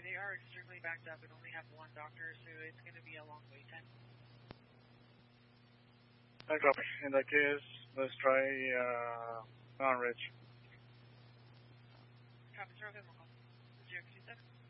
Okay, they are extremely backed up and only have one doctor, so it's going to be a long wait time. I copy. In that case, let's try Mountain Ridge. Copy, 0 Chemical. 027.